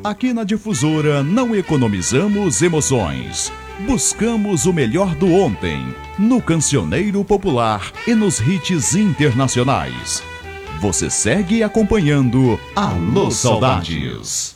Aqui na Difusora não economizamos emoções. Buscamos o melhor do ontem, no cancioneiro popular e nos hits internacionais. Você segue acompanhando Alô Saudades.